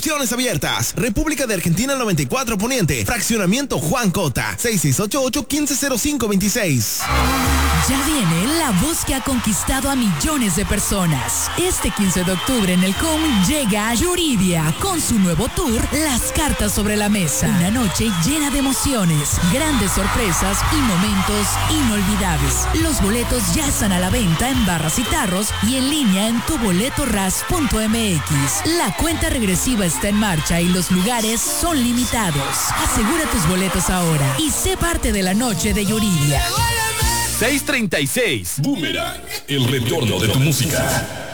Inscripciones abiertas. República de Argentina 94 Poniente. Fraccionamiento Juan Cota. 6688-150526. Ya viene la voz que ha conquistado a millones de personas. Este 15 de octubre en el COM llega a Yuridia con su nuevo tour Las Cartas sobre la Mesa. Una noche llena de emociones, grandes sorpresas y momentos inolvidables. Los boletos ya están a la venta en barras y tarros y en línea en tuboletoras.mx. La cuenta regresiva está en marcha y los lugares son limitados. Asegura tus boletos ahora y sé parte de la noche de Yuridia. 636. Boomerang, el retorno de tu música.